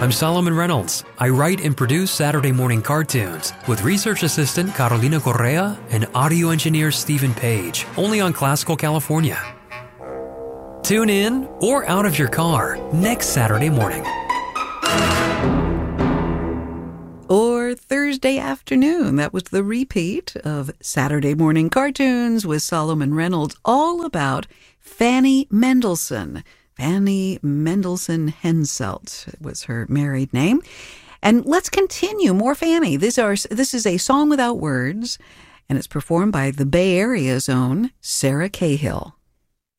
I'm Solomon Reynolds. I write and produce Saturday morning cartoons with research assistant Carolina Correa and audio engineer Stephen Page, only on Classical California. Tune in or out of your car next Saturday morning. Or Thursday afternoon. That was the repeat of Saturday Morning Cartoons with Solomon Reynolds, all about Fanny Mendelssohn. Fanny Mendelssohn Henselt was her married name. And let's continue. More Fanny. This is a song without words, and it's performed by the Bay Area's own Sarah Cahill.